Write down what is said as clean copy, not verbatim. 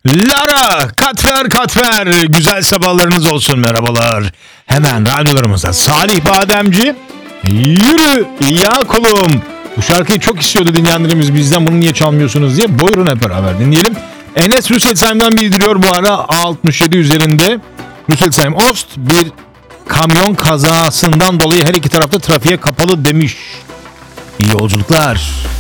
Lara, Katmer, güzel sabahlarınız olsun, merhabalar. Hemen radyolarımızda Salih Bademci, yürü ya kulum. Bu şarkıyı çok istiyordu dinleyenlerimiz bizden, bunu niye çalmıyorsunuz diye. Buyurun hep beraber dinleyelim. Enes Rüsselsheim'den bildiriyor bu ara A67 üzerinde. Rüsselsheim Ost bir kamyon kazasından dolayı her iki tarafta trafiğe kapalı demiş. İyi yolculuklar.